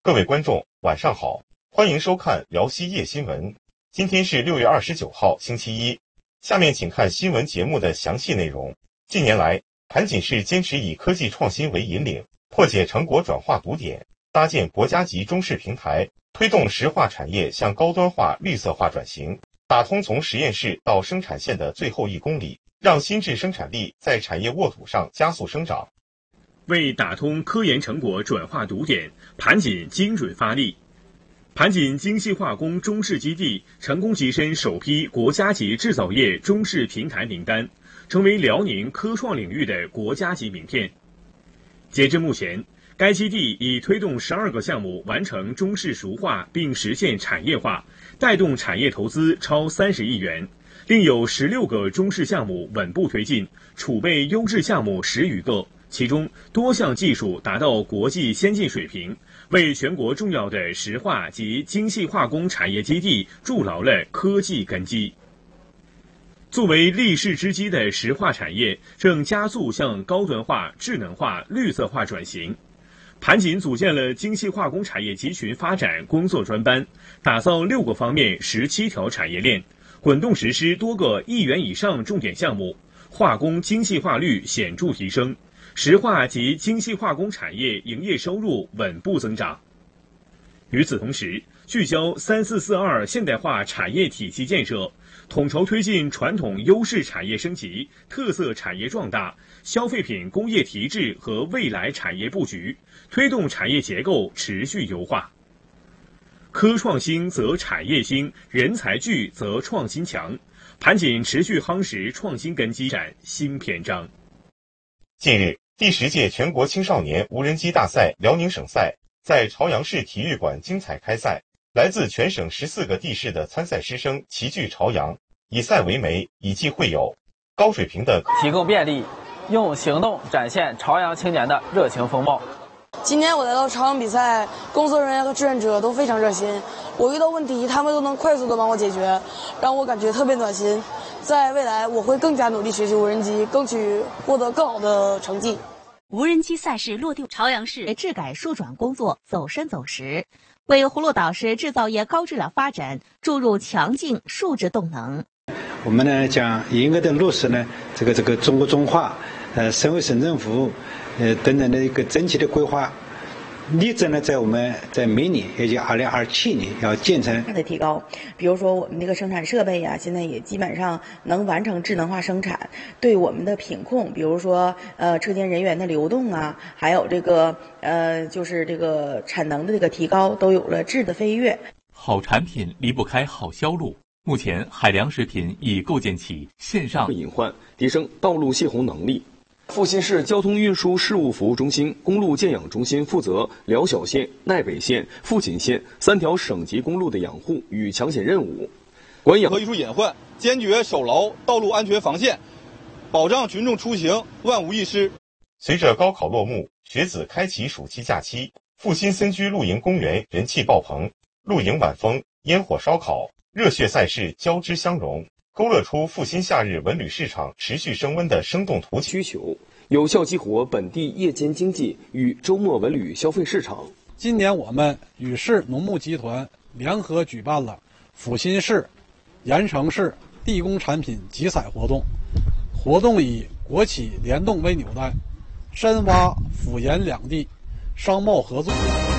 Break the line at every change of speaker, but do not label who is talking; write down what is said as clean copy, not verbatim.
各位观众，晚上好，欢迎收看辽西夜新闻。今天是6月29号，星期一。下面请看新闻节目的详细内容。近年来，盘锦市坚持以科技创新为引领，破解成果转化堵点，搭建国家级中试平台，推动石化产业向高端化、绿色化转型，打通从实验室到生产线的最后1公里，让新质生产力在产业沃土上加速生长。
为打通科研成果转化堵点，盘锦精准发力。盘锦精细化工中试基地成功跻身首批国家级制造业中试平台名单，成为辽宁科创领域的国家级名片。截至目前，该基地已推动12个项目完成中试熟化并实现产业化，带动产业投资超30亿元。另有16个中试项目稳步推进，储备优质项目10余个。其中多项技术达到国际先进水平，为全国重要的石化及精细化工产业基地筑牢了科技根基。作为立世之基的石化产业正加速向高端化、智能化、绿色化转型。盘锦组建了精细化工产业集群发展工作专班，打造6个方面17条产业链，滚动实施多个1亿元以上重点项目，化工精细化率显著提升。石化及精细化工产业营业收入稳步增长。与此同时，聚焦3442现代化产业体系建设，统筹推进传统优势产业升级、特色产业壮大、消费品工业提质和未来产业布局，推动产业结构持续优化。科创兴则产业兴，人才聚则创新强。盘锦持续夯实创新根基，展新篇章。
近日，第10届全国青少年无人机大赛辽宁省赛在朝阳市体育馆精彩开赛，来自全省14个地市的参赛师生齐聚朝阳，以赛为媒，以技会友，高水平的
提供便利，用行动展现朝阳青年的热情风貌。
今天我来到朝阳比赛，工作人员和志愿者都非常热心，我遇到问题他们都能快速的帮我解决，让我感觉特别暖心。在未来我会更加努力学习无人机，争取获得更好的成绩。
无人机赛事落地，朝阳市质改数转工作走深走实，为葫芦岛市制造业高质量发展注入强劲数值动能。
我们呢将严格的落实呢这个中国中化、省委省政府等等的一个整体的规划，力争呢在明年，也就2027年要建成
的提高。比如说我们这个生产设备呀，现在也基本上能完成智能化生产，对我们的品控，比如说车间人员的流动啊，还有这个就是这个产能的这个提高，都有了质的飞跃。
好产品离不开好销路。目前海良食品已构建起线上
隐患，提升道路泄洪能力。阜新市交通运输事务服务中心公路建养中心负责辽小县、奈北县、富锦县3条省级公路的养护与抢险任务，管养
和艺术隐患，坚决守牢道路安全防线，保障群众出行万无一失。
随着高考落幕，学子开启暑期假期，阜新森居露营公园人气爆棚，露营晚风、烟火烧烤、热血赛事交织相融，勾勒出阜新夏日文旅市场持续升温的生动图
需求，有效激活本地夜间经济与周末文旅消费市场。
今年我们与市农牧集团联合举办了阜新市、盐城市地工产品集采活动，活动以国企联动为纽带，深挖阜盐两地商贸合作。